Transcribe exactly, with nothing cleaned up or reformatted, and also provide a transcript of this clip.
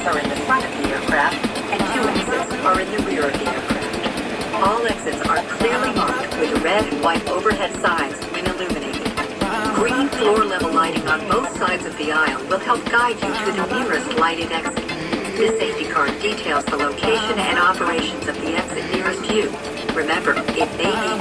exits are in the front of the aircraft, and two exits are in the rear of the aircraft. All exits are clearly marked with red and white overhead signs when illuminated. Green floor-level lighting on both sides of the aisle will help guide you to the nearest lighted exit. This safety card details the location and operations of the exit nearest you. Remember, it may be